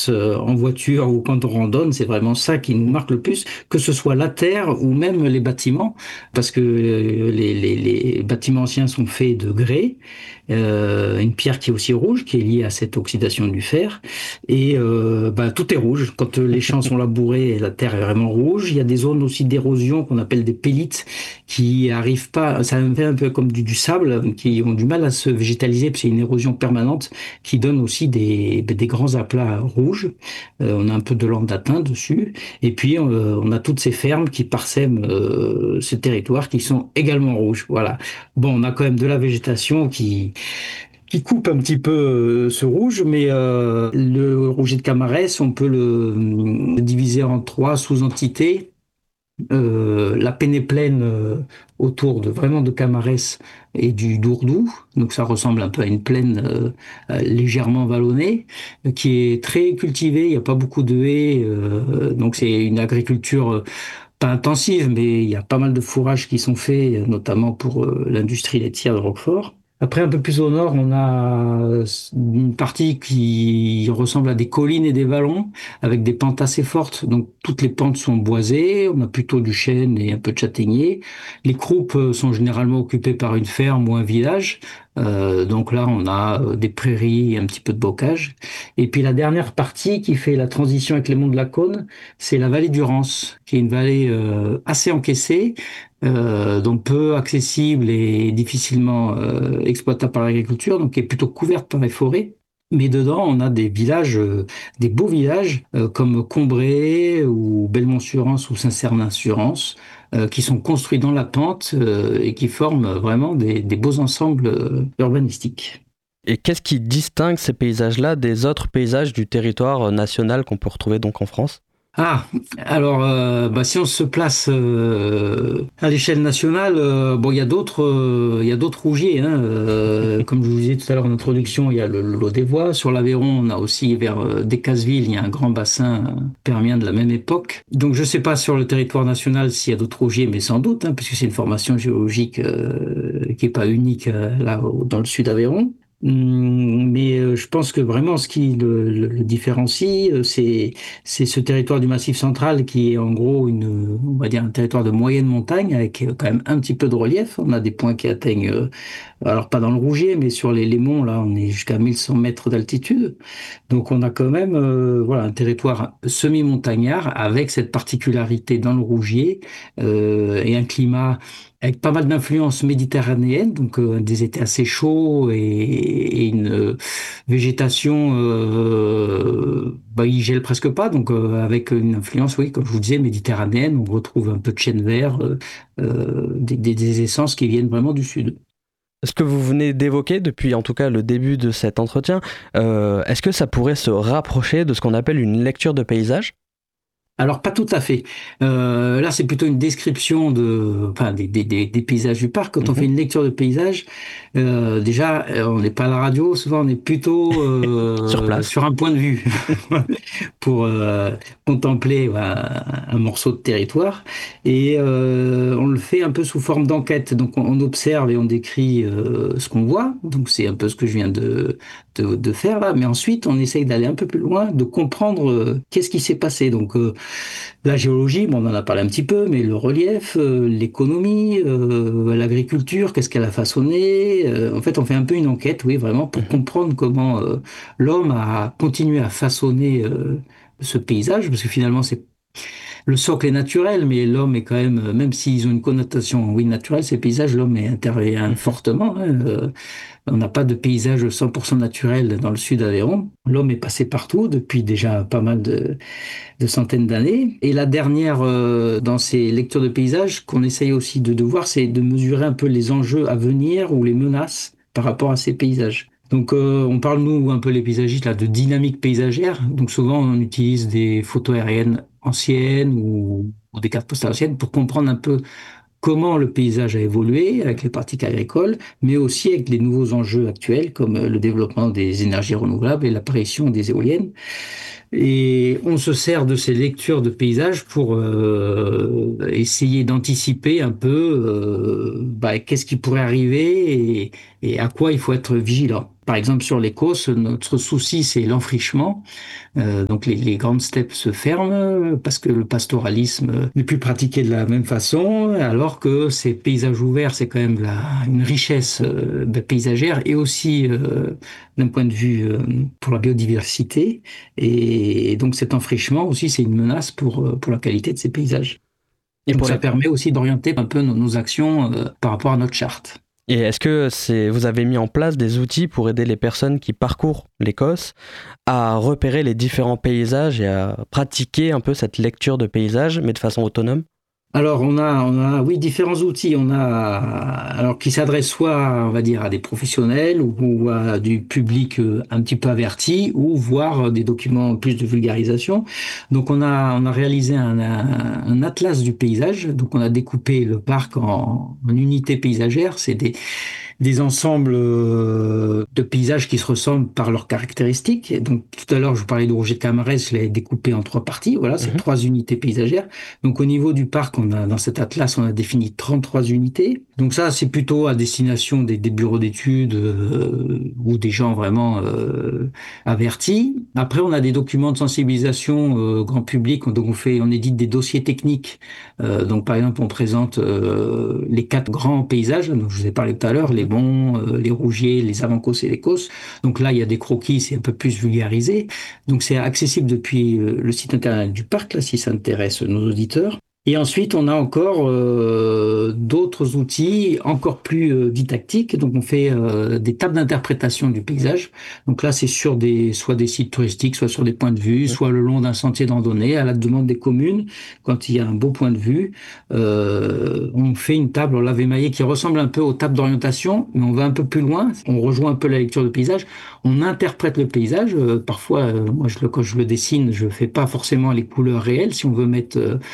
en voiture ou quand on randonne, c'est vraiment ça qui nous marque le plus, que ce soit la terre ou même les bâtiments, parce que les bâtiments anciens sont faits de grès, une pierre qui est aussi rouge, qui est liée à cette oxydation du fer, et tout est rouge. Quand les champs sont labourés, la terre est vraiment rouge. Il y a des zones aussi d'érosion qu'on appelle des pellites, qui arrivent pas, ça fait un peu comme du sable, qui ont du mal à se végétaliser, puis c'est une érosion permanente qui donne aussi des grands aplats rouges. On a un peu de landatin dessus. Et puis, on a toutes ces fermes qui parsèment ce territoire qui sont également rouges. Voilà. Bon, on a quand même de la végétation qui coupe un petit peu ce rouge, mais le rouget de Camarès, on peut le diviser en trois sous-entités. La Pénéplaine autour de vraiment de Camarès et du Dourdou, donc ça ressemble un peu à une plaine légèrement vallonnée, qui est très cultivée. Il n'y a pas beaucoup de haies, donc c'est une agriculture pas intensive, mais il y a pas mal de fourrages qui sont faits, notamment pour l'industrie laitière de Roquefort. Après, un peu plus au nord, on a une partie qui ressemble à des collines et des vallons, avec des pentes assez fortes. Donc, toutes les pentes sont boisées. On a plutôt du chêne et un peu de châtaignier. Les croupes sont généralement occupées par une ferme ou un village. Donc là, on a des prairies et un petit peu de bocage. Et puis la dernière partie qui fait la transition avec les monts de la Cône, c'est la vallée du Rance, qui est une vallée assez encaissée, donc peu accessible et difficilement exploitable par l'agriculture, donc qui est plutôt couverte par les forêts. Mais dedans, on a des villages, des beaux villages comme Combray ou Belmont-sur-Rance ou Saint-Cernin-sur-Rance, qui sont construits dans la pente et qui forment vraiment des beaux ensembles urbanistiques. Et qu'est-ce qui distingue ces paysages-là des autres paysages du territoire national qu'on peut retrouver donc en France? Ah, alors, si on se place à l'échelle nationale, bon, il y a d'autres rougiers, hein, comme je vous disais tout à l'heure en introduction, il y a le Lot des Voies. Sur l'Aveyron, on a aussi vers Decazeville, il y a un grand bassin permien de la même époque. Donc, je sais pas sur le territoire national s'il y a d'autres rougiers, mais sans doute, hein, puisque c'est une formation géologique qui est pas unique dans le sud Aveyron. Mais je pense que vraiment ce qui le différencie, c'est ce territoire du Massif central qui est en gros on va dire un territoire de moyenne montagne avec quand même un petit peu de relief. On a des points qui atteignent, alors pas dans le Rougier, mais sur les monts là, on est jusqu'à 1100 mètres d'altitude. Donc on a quand même voilà un territoire semi-montagnard avec cette particularité dans le Rougier et un climat avec pas mal d'influences méditerranéennes, donc des étés assez chauds et une végétation, il gèle presque pas, donc avec une influence, oui, comme je vous disais, méditerranéenne. On retrouve un peu de chêne vert, des essences qui viennent vraiment du sud. Ce que vous venez d'évoquer depuis en tout cas le début de cet entretien, est-ce que ça pourrait se rapprocher de ce qu'on appelle une lecture de paysage? Alors pas tout à fait. Là, c'est plutôt une description des paysages du parc. Quand on fait une lecture de paysage, déjà, on n'est pas à la radio. Souvent, on est plutôt Sur place. sur un point de vue pour contempler un morceau de territoire. Et on le fait un peu sous forme d'enquête. Donc, on observe et on décrit ce qu'on voit. Donc, c'est un peu ce que je viens de faire là. Mais ensuite, on essaye d'aller un peu plus loin, de comprendre qu'est-ce qui s'est passé. Donc, la géologie, bon, on en a parlé un petit peu, mais le relief, l'économie, l'agriculture, qu'est-ce qu'elle a façonné. En fait, on fait un peu une enquête, oui, vraiment, pour comprendre comment l'homme a continué à façonner ce paysage, parce que finalement, c'est le socle est naturel, mais l'homme est quand même, même s'ils ont une connotation, oui, naturelle, ces paysages, l'homme intervient fortement. Hein, on n'a pas de paysage 100% naturel dans le sud d'Aveyron. L'homme est passé partout depuis déjà pas mal de centaines d'années. Et la dernière, dans ces lectures de paysages, qu'on essaye aussi de voir, c'est de mesurer un peu les enjeux à venir ou les menaces par rapport à ces paysages. Donc, on parle, nous, un peu les paysagistes, là, de dynamique paysagère. Donc, souvent, on utilise des photos aériennes anciennes ou des cartes postales anciennes pour comprendre un peu comment le paysage a évolué avec les pratiques agricoles, mais aussi avec les nouveaux enjeux actuels comme le développement des énergies renouvelables et l'apparition des éoliennes. Et on se sert de ces lectures de paysages pour essayer d'anticiper un peu qu'est-ce qui pourrait arriver et à quoi il faut être vigilant. Par exemple, sur les causses, notre souci, c'est l'enfrichement. Donc les grandes steppes se ferment parce que le pastoralisme n'est plus pratiqué de la même façon, alors que ces paysages ouverts, c'est quand même une richesse paysagère et aussi d'un point de vue pour la biodiversité. Et donc cet enfrichement aussi, c'est une menace pour la qualité de ces paysages. Et Donc ça permet aussi d'orienter un peu nos actions par rapport à notre charte. Et est-ce que vous avez mis en place des outils pour aider les personnes qui parcourent l'Écosse à repérer les différents paysages et à pratiquer un peu cette lecture de paysages, mais de façon autonome ? Alors on a oui différents outils. On a alors qui s'adressent soit on va dire à des professionnels ou à du public un petit peu averti ou voire des documents plus de vulgarisation. Donc on a réalisé un atlas du paysage. Donc on a découpé le parc en unités paysagères. C'est des ensembles de paysages qui se ressemblent par leurs caractéristiques. Et donc tout à l'heure, je vous parlais de Rouget de Camarès, je l'ai découpé en 3 parties. Voilà, c'est 3 unités paysagères. Donc au niveau du parc, dans cet atlas, on a défini 33 unités. Donc ça, c'est plutôt à destination des bureaux d'études ou des gens vraiment avertis. Après, on a des documents de sensibilisation grand public. Donc on édite des dossiers techniques. Donc par exemple, on présente les 4 grands paysages dont je vous ai parlé tout à l'heure, les Bons, les Rougiers, les Avancos et les Causses. Donc là, il y a des croquis, c'est un peu plus vulgarisé. Donc c'est accessible depuis le site internet du parc, là, si ça intéresse nos auditeurs. Et ensuite, on a encore d'autres outils encore plus didactiques. Donc, on fait des tables d'interprétation du paysage. Donc là, c'est sur soit des sites touristiques, soit sur des points de vue, soit le long d'un sentier de randonnée, à la demande des communes. Quand il y a un beau point de vue, on fait une table en lavé émaillé qui ressemble un peu aux tables d'orientation, mais on va un peu plus loin. On rejoint un peu la lecture de paysage. On interprète le paysage. Parfois, moi, quand je le dessine, je fais pas forcément les couleurs réelles. Si on veut mettre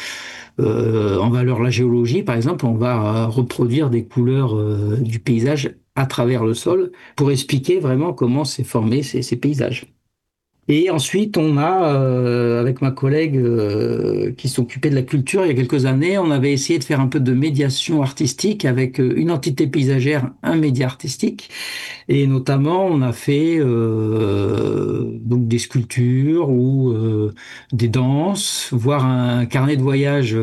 en valeur la géologie, par exemple, on va reproduire des couleurs du paysage à travers le sol pour expliquer vraiment comment s'est formé ces paysages. Et ensuite, on a, avec ma collègue qui s'occupait de la culture il y a quelques années, on avait essayé de faire un peu de médiation artistique avec une entité paysagère, un média artistique. Et notamment, on a fait donc des sculptures ou des danses, voire un carnet de voyage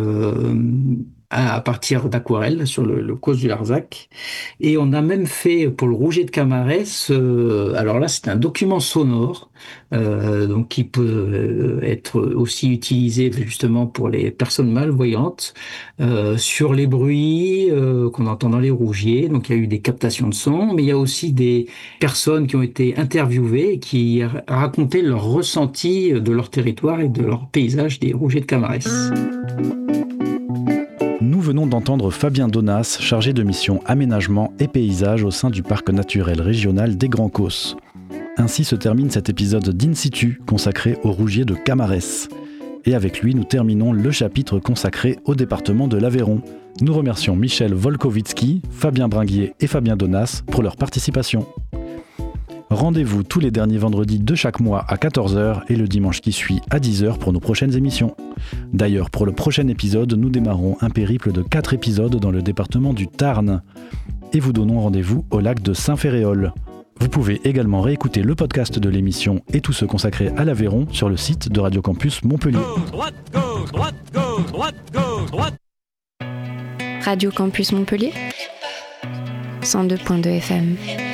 à partir d'aquarelles sur le causse du Larzac. Et on a même fait pour le Rouget de Camarès, alors là c'est un document sonore, donc qui peut être aussi utilisé justement pour les personnes malvoyantes, sur les bruits qu'on entend dans les rougiers. Donc il y a eu des captations de son, mais il y a aussi des personnes qui ont été interviewées et qui racontaient leur ressenti de leur territoire et de leur paysage des Rougets de Camarès. Nous venons d'entendre Fabien Donas, chargé de mission aménagement et paysage au sein du parc naturel régional des Grands Causses. Ainsi se termine cet épisode d'In Situ consacré au Rougier de Camarès. Et avec lui, nous terminons le chapitre consacré au département de l'Aveyron. Nous remercions Michel Volkovitsky, Fabien Bringuier et Fabien Donas pour leur participation. Rendez-vous tous les derniers vendredis de chaque mois à 14h et le dimanche qui suit à 10h pour nos prochaines émissions. D'ailleurs, pour le prochain épisode, nous démarrons un périple de 4 épisodes dans le département du Tarn et vous donnons rendez-vous au lac de Saint-Ferréol. Vous pouvez également réécouter le podcast de l'émission et tout ce consacré à l'Aveyron sur le site de Radio Campus Montpellier. Droite. Radio Campus Montpellier 102.2 FM.